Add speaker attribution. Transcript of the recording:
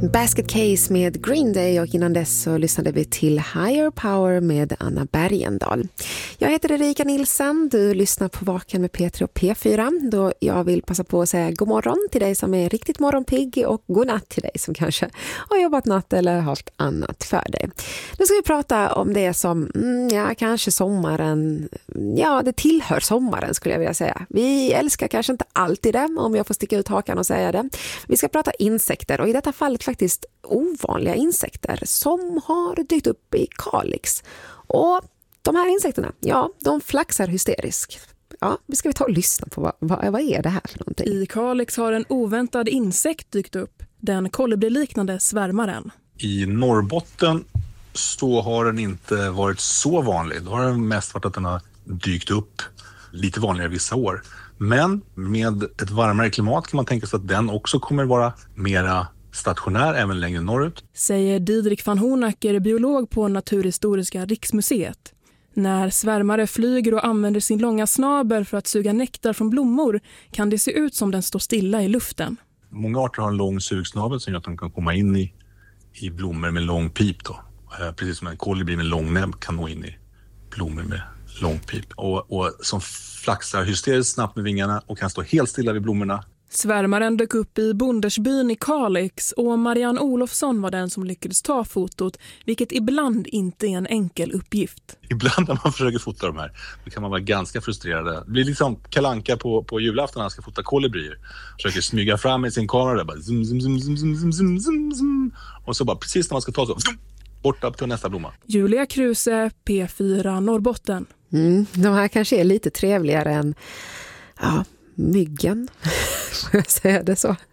Speaker 1: Basket Case med Green Day och innan dess så lyssnade vi till Higher Power med Anna Bergendahl. Jag heter Erika Nilsson, du lyssnar på Vaken med P3 och P4 då jag vill passa på att säga god morgon till dig som är riktigt morgonpigg och god natt till dig som kanske har jobbat natt eller haft annat för dig. Nu ska vi prata om det som, kanske sommaren, det tillhör sommaren skulle jag vilja säga. Vi älskar kanske inte alltid det om jag får sticka ut hakan och säga det. Vi ska prata insekter och i detta fallet faktiskt ovanliga insekter som har dykt upp i Kalix. Och de här insekterna, de flaxar hysteriskt. Ja, vi ska ta och lyssna på vad är det här för någonting.
Speaker 2: I Kalix har en oväntad insekt dykt upp, den kolibriliknande svärmaren.
Speaker 3: I Norrbotten så har den inte varit så vanlig. Då har den mest varit att den har dykt upp lite vanligare vissa år. Men med ett varmare klimat kan man tänka sig att den också kommer vara mera stationär även längre norrut.
Speaker 2: Säger Didrik van Honacker, biolog på Naturhistoriska riksmuseet. När svärmare flyger och använder sin långa snabel för att suga nektar från blommor kan det se ut som den står stilla i luften.
Speaker 3: Många arter har en lång sugsnabel som gör att de kan komma in i blommor med lång pip. Då. Precis som en kolibri med lång näbb kan nå in i blommor med lång pip. Och som flaxar hysteriskt snabbt med vingarna och kan stå helt stilla vid blommorna.
Speaker 2: Svärmaren dök upp i Bondersbyn i Kalix och Marianne Olofsson var den som lyckades ta fotot, vilket ibland inte är en enkel uppgift.
Speaker 3: Ibland när man försöker fota de här då kan man vara ganska frustrerad. Det blir liksom Kalle Anka på julafton när han ska fota kolibrier. Försöker smyga fram med sin kamera där bara zoom, zoom, zoom, zoom, zoom, zoom, zoom, zoom. Och så bara precis när man ska ta så borta till nästa blomma.
Speaker 2: Julia Kruse, P4 Norrbotten.
Speaker 1: De här kanske är lite trevligare än myggen, får jag säga det så.